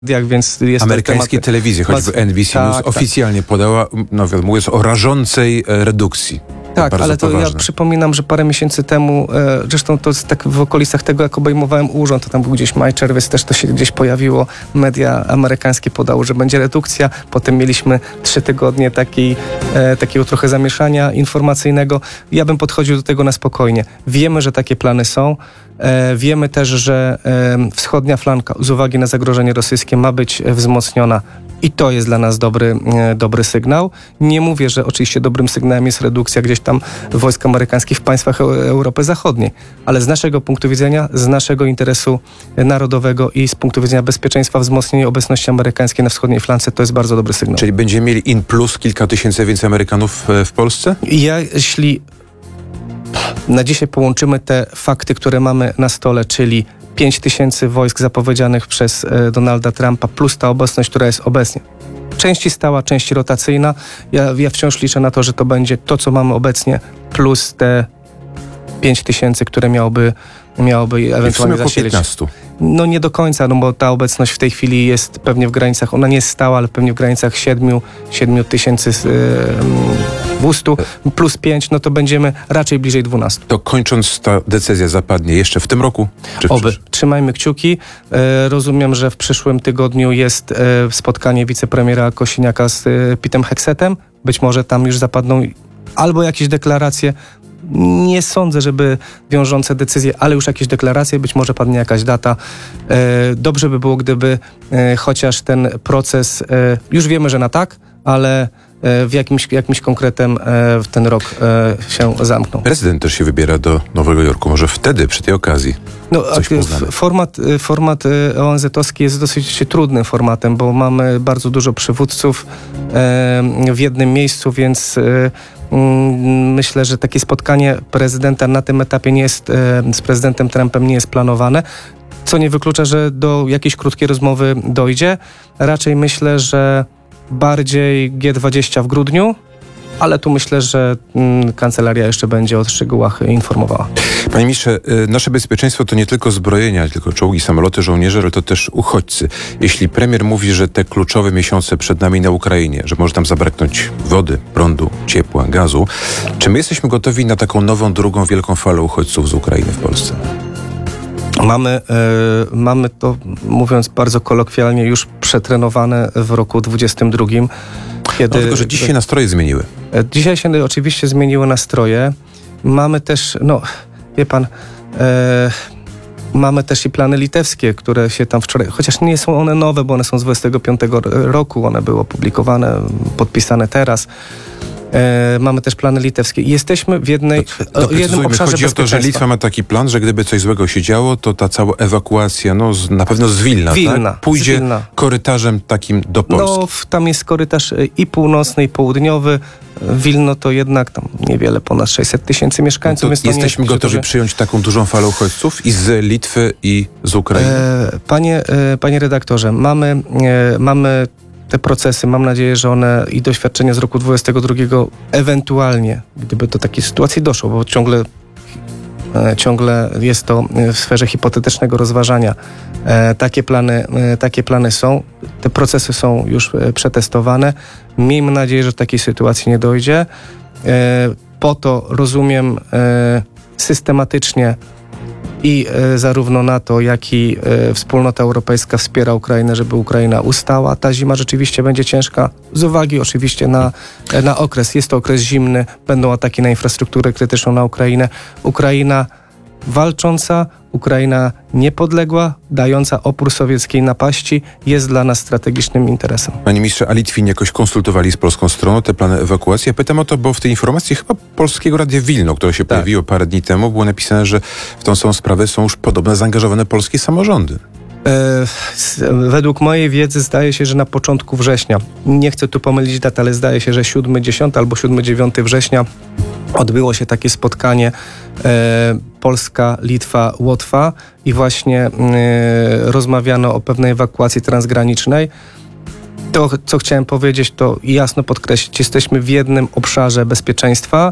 Więc jest amerykańskie telewizje, choćby NBC News, oficjalnie podała, mówiąc o rażącej redukcji. Tak, ale to ja przypominam, że parę miesięcy temu, zresztą to jest tak w okolicach tego, jak obejmowałem urząd, to tam był gdzieś maj, czerwiec, też to się gdzieś pojawiło, media amerykańskie podały, że będzie redukcja, potem mieliśmy 3 tygodnie takiego trochę zamieszania informacyjnego. Ja bym podchodził do tego na spokojnie. Wiemy, że takie plany są. Wiemy też, że wschodnia flanka z uwagi na zagrożenie rosyjskie ma być wzmocniona i to jest dla nas dobry sygnał. Nie mówię, że oczywiście dobrym sygnałem jest redukcja gdzieś tam wojsk amerykańskich w państwach Europy Zachodniej, ale z naszego punktu widzenia, z naszego interesu narodowego i z punktu widzenia bezpieczeństwa wzmocnienie obecności amerykańskiej na wschodniej flance to jest bardzo dobry sygnał. Czyli będziemy mieli in plus kilka tysięcy więcej Amerykanów w Polsce? Jeśli na dzisiaj połączymy te fakty, które mamy na stole, czyli 5 tysięcy wojsk zapowiedzianych przez Donalda Trumpa, plus ta obecność, która jest obecnie. Części stała, części rotacyjna. Ja wciąż liczę na to, że to będzie to, co mamy obecnie, plus te 5 tysięcy, które miałoby ewentualnie zasilić. 15. No nie do końca, no bo ta obecność w tej chwili jest pewnie w granicach, ona nie jest stała, ale pewnie w granicach 7200 plus 5, no to będziemy raczej bliżej 12. To kończąc, ta decyzja zapadnie jeszcze w tym roku? Oby. Trzymajmy kciuki. Rozumiem, że w przyszłym tygodniu jest spotkanie wicepremiera Kosiniaka z Pitem Heksetem. Być może tam już zapadną albo jakieś deklaracje. Nie sądzę, żeby wiążące decyzje, ale już jakieś deklaracje, być może padnie jakaś data. Dobrze by było, gdyby chociaż ten proces, już wiemy, że na tak, ale w jakimś konkretem w ten rok się zamknął. Prezydent też się wybiera do Nowego Jorku. Może wtedy, przy tej okazji coś poznamy. Format ONZ-owski jest dosyć trudnym formatem, bo mamy bardzo dużo przywódców w jednym miejscu, więc myślę, że takie spotkanie prezydenta na tym etapie nie jest, z prezydentem Trumpem nie jest planowane, co nie wyklucza, że do jakiejś krótkiej rozmowy dojdzie. Raczej myślę, że bardziej G20 w grudniu, ale tu myślę, że kancelaria jeszcze będzie o szczegółach informowała. Panie ministrze, nasze bezpieczeństwo to nie tylko zbrojenia, nie tylko czołgi, samoloty, żołnierze, ale to też uchodźcy. Jeśli premier mówi, że te kluczowe miesiące przed nami na Ukrainie, że może tam zabraknąć wody, prądu, ciepła, gazu, czy my jesteśmy gotowi na taką nową, drugą wielką falę uchodźców z Ukrainy w Polsce? Mamy to, mówiąc bardzo kolokwialnie, już przetrenowane w roku 2022. Kiedy... No, tylko że dziś się nastroje zmieniły. Dzisiaj się oczywiście zmieniły nastroje. Mamy też, wie pan, mamy też i plany litewskie, które się tam wczoraj, chociaż nie są one nowe, bo one są z 25 roku, one były opublikowane, podpisane teraz. Mamy też plany litewskie. Jesteśmy w jednym obszarze Chodzi o to, że Litwa ma taki plan, że gdyby coś złego się działo, to ta cała ewakuacja, na pewno z Wilna, tak? Pójdzie korytarzem takim do Polski. Tam jest korytarz i północny, i południowy. Wilno to jednak tam niewiele, ponad 600 tysięcy mieszkańców. Więc jesteśmy gotowi przyjąć taką dużą falę uchodźców i z Litwy, i z Ukrainy? Panie redaktorze, mamy te procesy, mam nadzieję, że one i doświadczenia z roku 2022 ewentualnie, gdyby do takiej sytuacji doszło, bo ciągle jest to w sferze hipotetycznego rozważania. Takie plany są, te procesy są już przetestowane. Miejmy nadzieję, że do takiej sytuacji nie dojdzie. Po to, rozumiem, systematycznie i zarówno NATO, jak i wspólnota europejska wspiera Ukrainę, żeby Ukraina ustała. Ta zima rzeczywiście będzie ciężka, z uwagi oczywiście na okres. Jest to okres zimny, będą ataki na infrastrukturę krytyczną na Ukrainę. Ukraina walcząca, Ukraina niepodległa, dająca opór sowieckiej napaści jest dla nas strategicznym interesem. Panie ministrze, a Litwini jakoś konsultowali z polską stroną te plany ewakuacji? Ja pytam o to, bo w tej informacji chyba Polskiego Radia Wilno, które się pojawiło parę dni temu, było napisane, że w tą samą sprawę są już podobno zaangażowane polskie samorządy. Według mojej wiedzy zdaje się, że na początku września, nie chcę tu pomylić dat, ale zdaje się, że 7-10 albo 7-9 września odbyło się takie spotkanie Polska, Litwa, Łotwa i właśnie rozmawiano o pewnej ewakuacji transgranicznej. To, co chciałem powiedzieć, to jasno podkreślić, jesteśmy w jednym obszarze bezpieczeństwa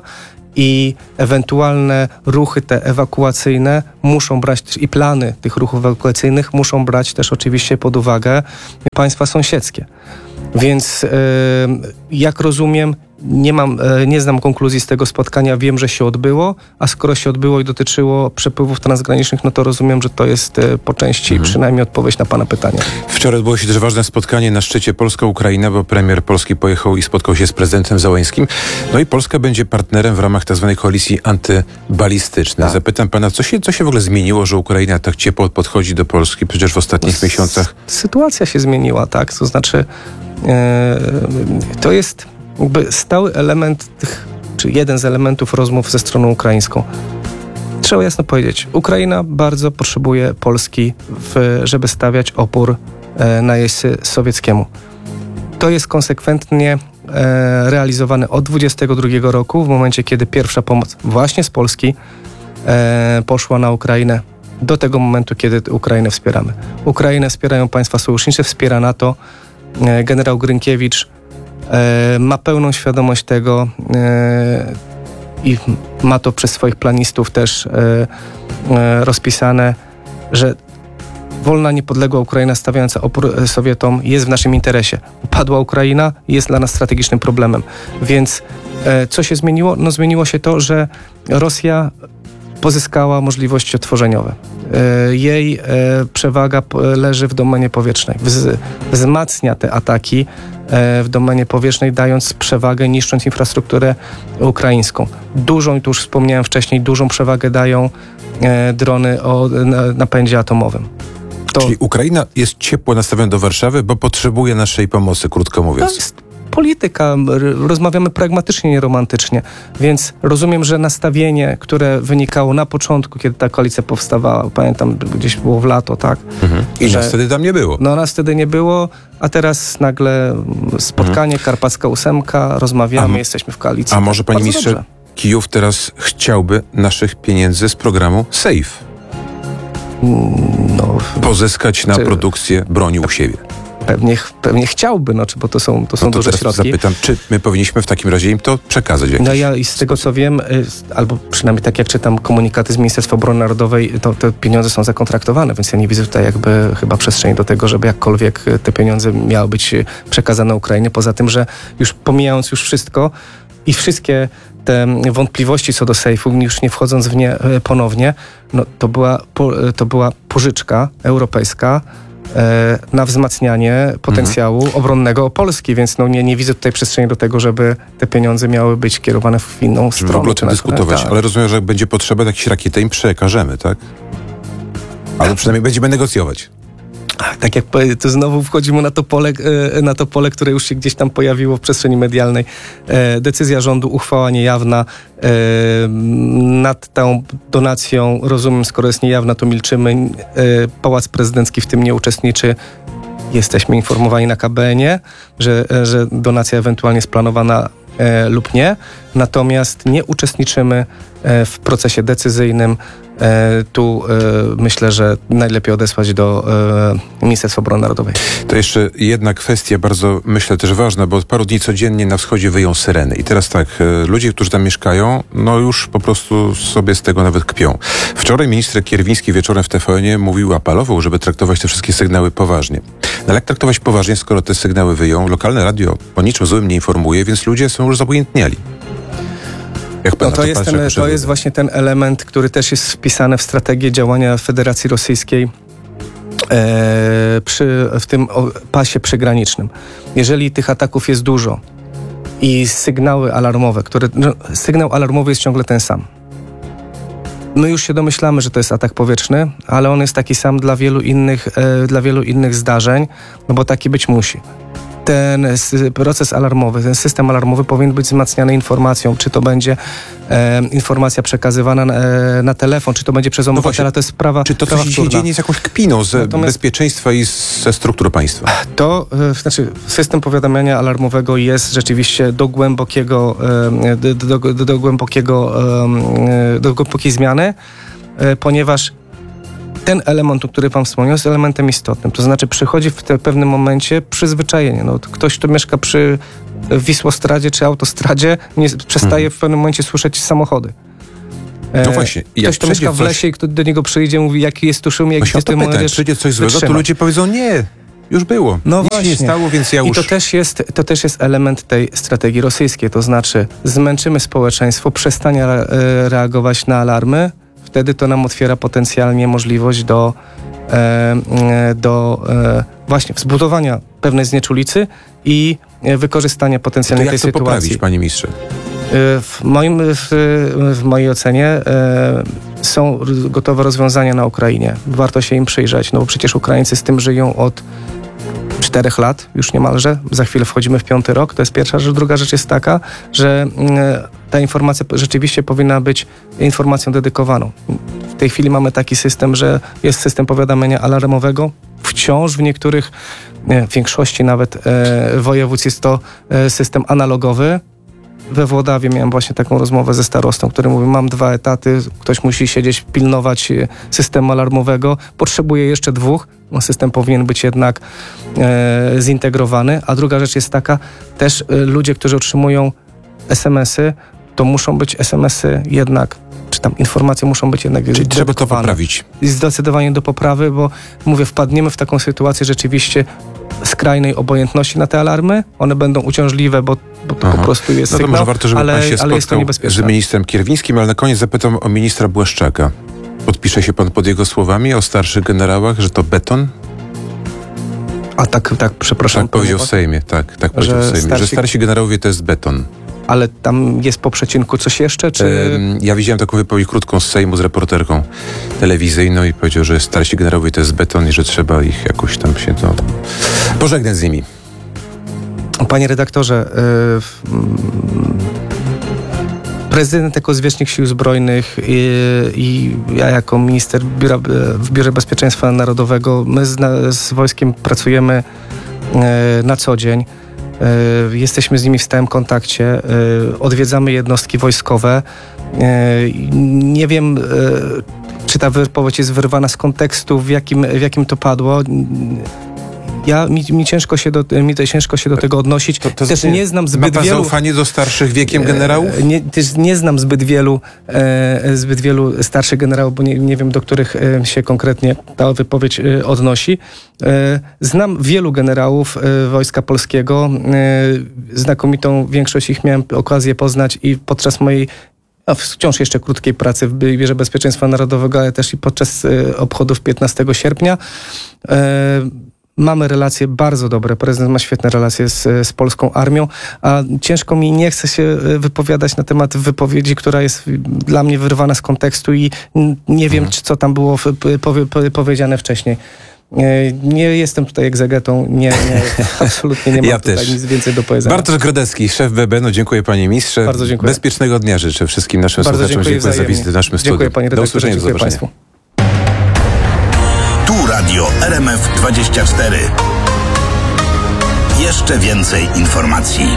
i ewentualne ruchy te ewakuacyjne muszą brać i plany tych ruchów ewakuacyjnych muszą brać też oczywiście pod uwagę państwa sąsiedzkie. Więc jak rozumiem, nie znam konkluzji z tego spotkania, wiem, że się odbyło, a skoro się odbyło i dotyczyło przepływów transgranicznych, no to rozumiem, że to jest po części przynajmniej odpowiedź na pana pytanie. Wczoraj odbyło się też ważne spotkanie na szczycie Polska-Ukraina, bo premier Polski pojechał i spotkał się z prezydentem Zełeńskim. No i Polska będzie partnerem w ramach tzw. koalicji antybalistycznej. Tak. Zapytam pana, co się w ogóle zmieniło, że Ukraina tak ciepło podchodzi do Polski? Przecież w ostatnich miesiącach... Sytuacja się zmieniła, tak? To znaczy, to jest jakby stały element czy jeden z elementów rozmów ze stroną ukraińską. Trzeba jasno powiedzieć, Ukraina bardzo potrzebuje Polski, żeby stawiać opór najeźdźcy sowieckiemu. To jest konsekwentnie realizowane od 22 roku, w momencie, kiedy pierwsza pomoc właśnie z Polski poszła na Ukrainę, do tego momentu, kiedy Ukrainę wspieramy. Ukrainę wspierają państwa sojusznicze, wspiera NATO. Generał Grynkiewicz ma pełną świadomość tego i ma to przez swoich planistów też rozpisane, że wolna, niepodległa Ukraina stawiająca opór Sowietom jest w naszym interesie. Upadła Ukraina jest dla nas strategicznym problemem. Więc co się zmieniło? No zmieniło się to, że Rosja pozyskała możliwości odtworzeniowe. Jej przewaga leży w domenie powietrznej. Wzmacnia te ataki w domenie powietrznej, dając przewagę, niszcząc infrastrukturę ukraińską. Dużą, i tu już wspomniałem wcześniej, dużą przewagę dają drony o napędzie atomowym. Czyli Ukraina jest ciepło nastawiona do Warszawy, bo potrzebuje naszej pomocy, krótko mówiąc. To jest polityka, rozmawiamy pragmatycznie, nie romantycznie, więc rozumiem, że nastawienie, które wynikało na początku, kiedy ta koalicja powstawała, pamiętam, gdzieś było w lato, tak? I nas wtedy tam nie było. No nas wtedy nie było, a teraz nagle spotkanie, Karpacka Ósemka, rozmawiamy, jesteśmy w koalicji. A może, panie ministrze, dobrze. Kijów teraz chciałby naszych pieniędzy z programu SAFE pozyskać na produkcję broni u siebie? Pewnie chciałby, bo to są duże środki. Zapytam, czy my powinniśmy w takim razie im to przekazać? No ja i z tego co wiem, albo przynajmniej tak jak czytam komunikaty z Ministerstwa Obrony Narodowej, to te pieniądze są zakontraktowane, więc ja nie widzę tutaj jakby chyba przestrzeni do tego, żeby jakkolwiek te pieniądze miały być przekazane Ukrainie. Poza tym, że już pomijając już wszystko i wszystkie te wątpliwości co do sejfu, już nie wchodząc w nie ponownie, no to była pożyczka europejska na wzmacnianie potencjału obronnego Polski, więc nie widzę tutaj przestrzeni do tego, żeby te pieniądze miały być kierowane w inną stronę. W ogóle o tym dyskutować, ale rozumiem, że jak będzie potrzeba jakiejś rakiety, im przekażemy, tak? Albo przynajmniej będziemy negocjować. Tak jak to znowu wchodzimy na to pole, które już się gdzieś tam pojawiło w przestrzeni medialnej. Decyzja rządu, uchwała niejawna. Nad tą donacją, rozumiem, skoro jest niejawna, to milczymy. Pałac Prezydencki w tym nie uczestniczy. Jesteśmy informowani na KBN-ie, że donacja ewentualnie jest planowana lub nie. Natomiast nie uczestniczymy w procesie decyzyjnym. Tu myślę, że najlepiej odesłać do Ministerstwa Obrony Narodowej. To jeszcze jedna kwestia bardzo, myślę, też ważna, bo od paru dni codziennie na wschodzie wyją syreny. I teraz tak, ludzie, którzy tam mieszkają, już po prostu sobie z tego nawet kpią. Wczoraj minister Kierwiński wieczorem w TVN-ie apelował, żeby traktować te wszystkie sygnały poważnie. No ale jak traktować poważnie, skoro te sygnały wyją? Lokalne radio o niczym złym nie informuje, więc ludzie są już zabojętniali. To jest właśnie ten element, który też jest wpisany w strategię działania Federacji Rosyjskiej w tym pasie przygranicznym. Jeżeli tych ataków jest dużo i sygnały alarmowe, sygnał alarmowy jest ciągle ten sam. My już się domyślamy, że to jest atak powietrzny, ale on jest taki sam dla wielu innych zdarzeń, bo taki być musi. Ten proces alarmowy, ten system alarmowy powinien być wzmacniany informacją, czy to będzie informacja przekazywana na telefon, czy to będzie przez obywatela, to jest sprawa. Czy to, co się dzieje, nie jest jakąś kpiną z bezpieczeństwa i ze struktur państwa? System powiadamiania alarmowego jest rzeczywiście do głębokiej zmiany, ponieważ ten element, o którym pan wspomniał, jest elementem istotnym. To znaczy przychodzi w pewnym momencie przyzwyczajenie. No, ktoś, kto mieszka przy Wisłostradzie czy autostradzie, nie przestaje w pewnym momencie słyszeć samochody. No właśnie. Ktoś, kto mieszka w lesie i kto do niego przyjdzie, mówi, jaki jest tu szum, jaki jest tu jak przyjdzie coś złego, to ludzie powiedzą, nie, już było. No Nic właśnie. się nie stało, więc ja już... I to też jest element tej strategii rosyjskiej, to znaczy zmęczymy społeczeństwo, przestanie reagować na alarmy, wtedy to nam otwiera potencjalnie możliwość do właśnie zbudowania pewnej znieczulicy i wykorzystania potencjalnie tej sytuacji. Jak to poprawić, panie ministrze? W mojej ocenie są gotowe rozwiązania na Ukrainie. Warto się im przyjrzeć, no bo przecież Ukraińcy z tym żyją od 4 lat, już niemalże. Za chwilę wchodzimy w 5. rok. To jest pierwsza rzecz. Druga rzecz jest taka, że ta informacja rzeczywiście powinna być informacją dedykowaną. W tej chwili mamy taki system, że jest system powiadamiania alarmowego. Wciąż w niektórych, w większości nawet województw jest to system analogowy. We Włodawie miałem właśnie taką rozmowę ze starostą, który mówi, mam 2 etaty, ktoś musi siedzieć, pilnować systemu alarmowego, potrzebuję jeszcze 2, no system powinien być jednak zintegrowany. A druga rzecz jest taka, też ludzie, którzy otrzymują SMS-y, to muszą być SMS-y jednak, czy tam informacje muszą być jednak Czyli trzeba to poprawić. I zdecydowanie do poprawy, bo mówię, wpadniemy w taką sytuację rzeczywiście skrajnej obojętności na te alarmy. One będą uciążliwe, bo to po prostu jest sygnał, to może warto, żeby pan się spotkał z ministrem Kierwińskim, ale na koniec zapytam o ministra Błaszczaka. Podpisze się pan pod jego słowami o starszych generałach, że to beton? A tak, przepraszam. Tak powiedział w Sejmie, tak powiedział w Sejmie, że starsi generałowie to jest beton. Ale tam jest po przecinku coś jeszcze, czy... Ja widziałem taką wypowiedź krótką z Sejmu z reporterką telewizyjną i powiedział, że starsi generałowie to jest beton i że trzeba ich jakoś tam się pożegnać z nimi. Panie redaktorze, prezydent jako zwierzchnik Sił Zbrojnych i ja jako minister w Biurze Bezpieczeństwa Narodowego, my z wojskiem pracujemy na co dzień. Jesteśmy z nimi w stałym kontakcie, odwiedzamy jednostki wojskowe. Nie wiem, czy ta wypowiedź jest wyrwana z kontekstu, w jakim to padło. Mi ciężko się do tego odnosić. To też nie znam zbyt ma pan wielu... zaufanie do starszych wiekiem generałów? Też nie znam zbyt wielu starszych generałów, bo nie wiem, do których się konkretnie ta wypowiedź odnosi. Znam wielu generałów Wojska Polskiego. Znakomitą większość ich miałem okazję poznać i podczas mojej wciąż jeszcze krótkiej pracy w Biurze Bezpieczeństwa Narodowego, ale też i podczas obchodów 15 sierpnia. Mamy relacje bardzo dobre. Prezydent ma świetne relacje z polską armią, a ciężko mi, nie chce się wypowiadać na temat wypowiedzi, która jest dla mnie wyrwana z kontekstu i nie wiem, co tam było powiedziane wcześniej. Nie jestem tutaj egzegetą, absolutnie nie mam tutaj nic więcej do powiedzenia. Bartosz Grodecki, szef BB, dziękuję panie ministrze. Bardzo dziękuję. Bezpiecznego dnia życzę wszystkim naszym bardzo słuchaczom. Dziękuję za wizytę w naszym studiu. Dziękuję panie redaktorze, do usłyszenia, do zobaczenia. Państwu. Tu Radio RMF 24. Jeszcze więcej informacji.